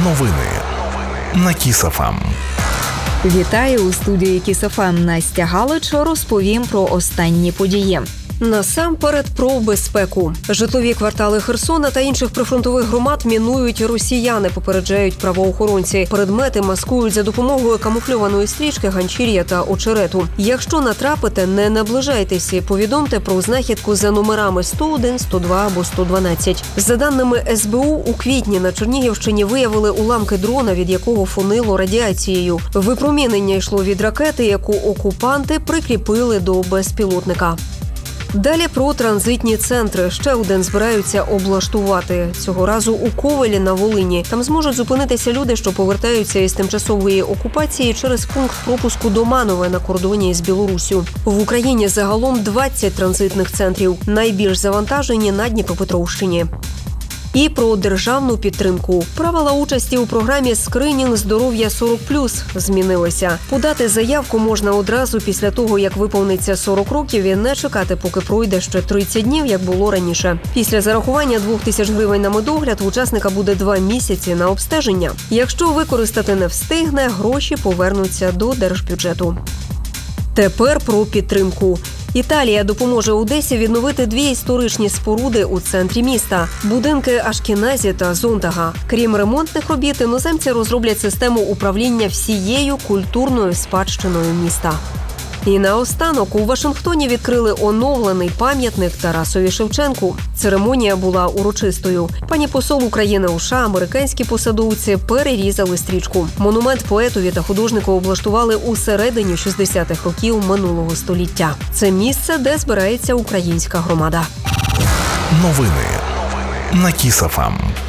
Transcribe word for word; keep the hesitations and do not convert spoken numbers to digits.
Новини на Кіс-еф-ем. Вітаю у студії Кіс-еф-ем. Настя Галич розповім про останні події. Насамперед про безпеку. Житлові квартали Херсона та інших прифронтових громад мінують росіяни, попереджають правоохоронці. Предмети маскують за допомогою камуфльованої стрічки, ганчір'я та очерету. Якщо натрапите, не наближайтеся. Повідомте про знахідку за номерами сто один, сто два або сто дванадцять. За даними ес бе у, у квітні на Чернігівщині виявили уламки дрона, від якого фонило радіацією. Випромінення йшло від ракети, яку окупанти прикріпили до безпілотника. Далі про транзитні центри. Ще один збираються облаштувати. Цього разу у Ковелі на Волині. Там зможуть зупинитися люди, що повертаються із тимчасової окупації через пункт пропуску до Манове на кордоні з Білоруссю. В Україні загалом двадцять транзитних центрів. Найбільш завантажені на Дніпропетровщині. І про державну підтримку. Правила участі у програмі «Скринінг здоров'я сорок плюс» змінилися. Подати заявку можна одразу після того, як виповниться сорок років, і не чекати, поки пройде ще тридцять днів, як було раніше. Після зарахування двох тисяч гривень на медогляд у учасника буде два місяці на обстеження. Якщо використати не встигне, гроші повернуться до держбюджету. Тепер про підтримку. Італія допоможе Одесі відновити дві історичні споруди у центрі міста – будинки Ашкіназі та Зонтага. Крім ремонтних робіт, іноземці розроблять систему управління всією культурною спадщиною міста. І наостанок у Вашингтоні відкрили оновлений пам'ятник Тарасові Шевченку. Церемонія була урочистою. Пані посол України у США, американські посадовці перерізали стрічку. Монумент поетові та художнику облаштували у середині шістдесятих років минулого століття. Це місце, де збирається українська громада. Новини на Кіс-еф-ем.